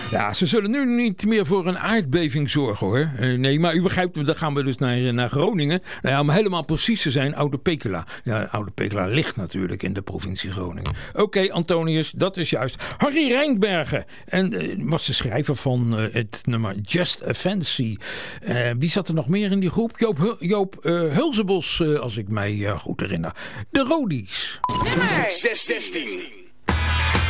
Ja, ze zullen nu niet meer voor een aardbeving zorgen, hoor. Nee, maar u begrijpt, dan gaan we dus naar Groningen. Nou ja, om helemaal precies te zijn, Oude Pekela. Ja, Oude Pekela ligt natuurlijk in de provincie Groningen. Oké, Antonius, dat is juist. Harry Rijnbergen. En was de schrijver van het nummer Just a Fancy. Wie zat er nog meer in die groep? Joop Hulsebos, als ik mij goed herinner. De Rodies. Nummer 16.